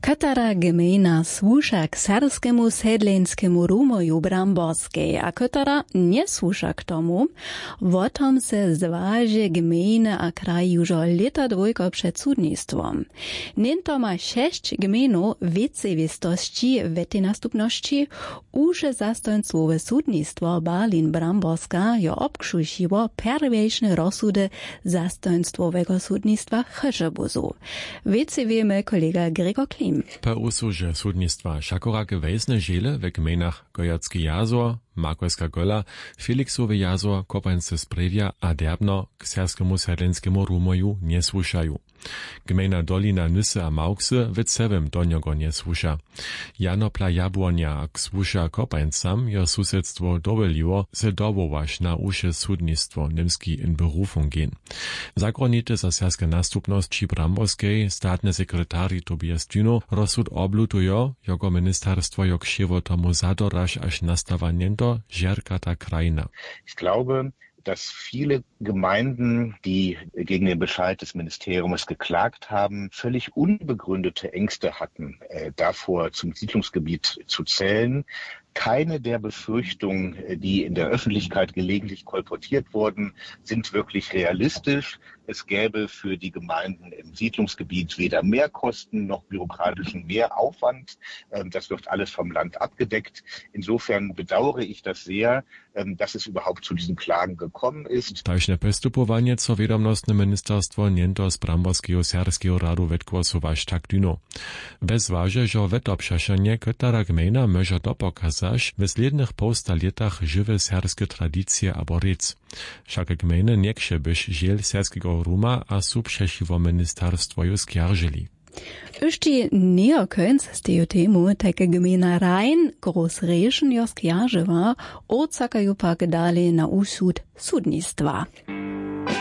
Katara gmina słusza k serbskiemu sedlenskiemu rumoju Bramborskiej, a katara nie słusza k tomu, o tom se zważy gminy a kraj już leta dwójko przed sudnictwom. Niento ma 6 gminów wicewistości w nastupności, uże zastońcowe sudnictwo Berlin-Bramborska jo obkrzusiło pierwszne rozsudy zastońcowego sudnictwa Chyszebuzu. Wiece wiemy kolega Gregor Klim. Po usłużie sudnictwa Szakoraky wejsne żele w gminach Gojacki Jazor, Makowska Gola, Feliksowy Jazor, Kopańce Sprewia a Derbno k serskiemu sedlenskiemu rumoju nie słušają. Gmina Dolina Nysy a Mauksy w cewym do niego nie słuša. Janopla Jabłonia k słuša Kopańcam jo susedstwo dowoliło se dobować na usze sudnictwo niemski in Berufung gehen. Zakronite za serskie nastupności Bramborskiej statny sekretari Tobias Dino rozsud oblutujo, jego ministerstwo jo krzywo tomu zadoraż aż nastawaniento żerkata krajina. Ich glaube, dass viele Gemeinden, die gegen den Bescheid des Ministeriums geklagt haben, völlig unbegründete Ängste hatten, davor zum Siedlungsgebiet zu zählen. Keine der Befürchtungen, die in der Öffentlichkeit gelegentlich kolportiert wurden, sind wirklich realistisch. Es gäbe für die Gemeinden im Siedlungsgebiet weder Mehrkosten noch bürokratischen Mehraufwand. Das wird alles vom Land abgedeckt. Insofern bedauere ich das sehr, dass es überhaupt zu diesen Klagen gekommen ist. Tajne postupowanie, co wiadomostne ministerstwo niento z Bramborskiego serskiego radu wetgłosować tak dyno. Bez waży, że wetobszaszenie katara gmina może dopokazać w slednych posta latach żywe serskie tradycje abo rec. Wszak gminy nie krzebyś żel serskiego ruma, a su przesiwo ministerstwo ju skjarżyli. Ušti neoköns z teju temu, takie gmina Rhein, Großreschen jo skjarżywa, odsakajú pak dalej na usud sudnictwa.